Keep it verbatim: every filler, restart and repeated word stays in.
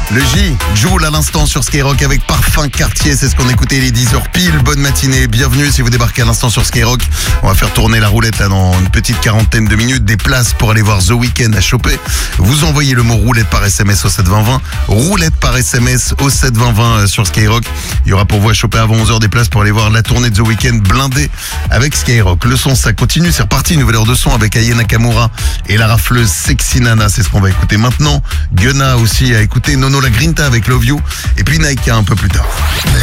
Le J, Jul à l'instant sur Skyrock avec Parfum Cartier, c'est ce qu'on écoutait, il est dix heures pile, bonne matinée, bienvenue si vous débarquez à l'instant sur Skyrock. On va faire tourner la roulette là dans une petite quarantaine de minutes, des places pour aller voir The Weeknd à choper. Vous envoyez le mot roulette par S M S au sept vingt vingt, roulette par S M S au sept vingt vingt sur Skyrock. Il y aura pour vous à choper avant onze heures des places pour aller voir la tournée de The Weeknd blindée avec Skyrock. Le son ça continue, c'est reparti, nouvelle heure de son avec Aya Nakamura et la rafleuse Sexy Nana, c'est ce qu'on va écouter maintenant. Gunna aussi à écouter, Nono La Grinta avec Love You et puis Naika un peu plus tard.